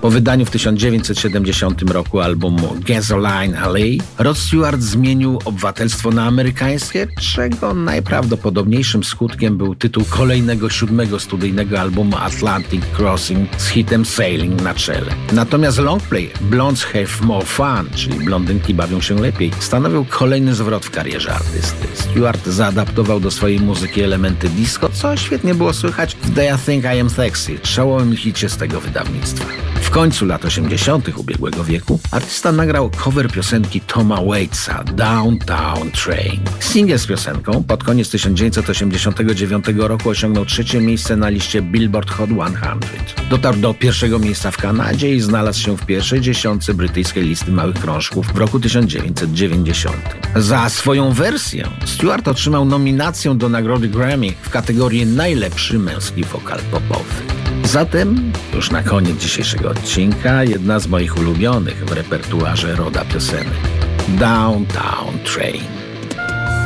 Po wydaniu w 1970 roku albumu Gasoline Alley Rod Stewart zmienił obywatelstwo na amerykańskie, czego najprawdopodobniejszym skutkiem był tytuł kolejnego 7. studyjnego albumu Atlantic Crossing z hitem Sailing na czele. Natomiast longplay Blondes Have More Fun, czyli Blondynki bawią się lepiej, stanowił kolejny zwrot w karierze artysty. Stewart zaadaptował do swojej muzyki elementy disco, co świetnie było słychać w Do You Think I Am Sexy, czołowym hicie z tego wydawnictwa. W końcu lat 80. ubiegłego wieku artysta nagrał cover piosenki Toma Waitsa Downtown Train. Singiel z piosenką pod koniec 1989 roku osiągnął 3. miejsce na liście Billboard Hot 100. Dotarł do 1. miejsca w Kanadzie i znalazł się w pierwszej dziesiątce brytyjskiej listy małych krążków w roku 1990. Za swoją wersję Stewart otrzymał nominację do nagrody Grammy w kategorii najlepszy męski wokal popowy. Zatem, już na koniec dzisiejszego odcinka, jedna z moich ulubionych w repertuarze Roda piosenek. Downtown Train.